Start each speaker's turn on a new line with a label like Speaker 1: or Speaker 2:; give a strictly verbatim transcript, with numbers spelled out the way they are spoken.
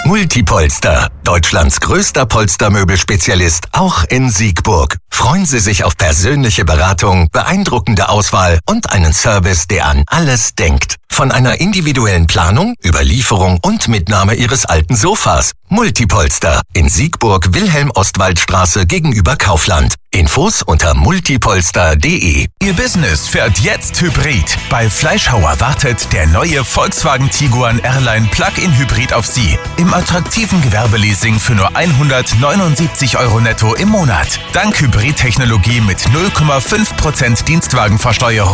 Speaker 1: Multipolster, Deutschlands größter Polstermöbelspezialist, auch in Siegburg. Freuen Sie sich auf persönliche Beratung, beeindruckende Auswahl und einen Service, der an alles denkt. Von einer individuellen Planung über Lieferung und Mitnahme Ihres alten Sofas. Multipolster in Siegburg, Wilhelm-Ostwald-Straße gegenüber Kaufland. Infos unter multipolster punkt de.
Speaker 2: Ihr Business fährt jetzt Hybrid. Bei Fleischhauer wartet der neue Volkswagen Tiguan R-Line Plug-in Hybrid auf Sie. Im attraktiven Gewerbeleasing für nur hundertneunundsiebzig Euro netto im Monat. Dank Hybridtechnologie mit null Komma fünf Prozent Dienstwagenversteuerung